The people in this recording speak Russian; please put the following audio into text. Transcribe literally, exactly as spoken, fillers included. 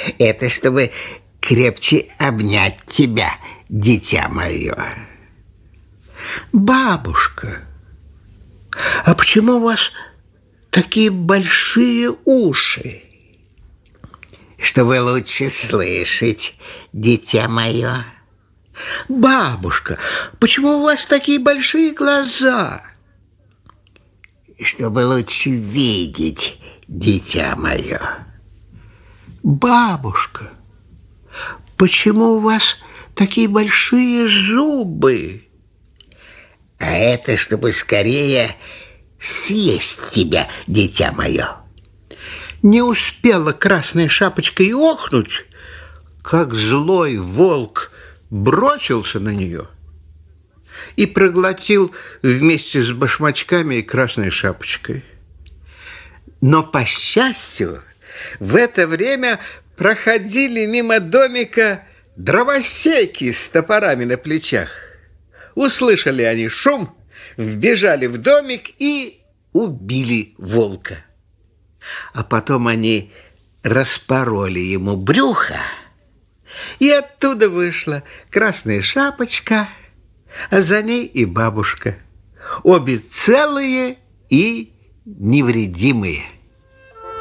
Это чтобы крепче обнять тебя, дитя мое. Бабушка, а почему у вас такие большие уши? Чтобы лучше слышать, дитя мое. Бабушка, почему у вас такие большие глаза? Чтобы лучше видеть, дитя мое. Бабушка, почему у вас такие большие зубы? А это чтобы скорее съесть тебя, дитя мое. Не успела Красная Шапочка и охнуть, как злой волк бросился на нее и проглотил вместе с башмачками и Красной Шапочкой. Но, по счастью, в это время проходили мимо домика дровосеки с топорами на плечах. Услышали они шум, вбежали в домик и убили волка. А потом они распороли ему брюхо, и оттуда вышла Красная Шапочка, а за ней и бабушка, обе целые и невредимые.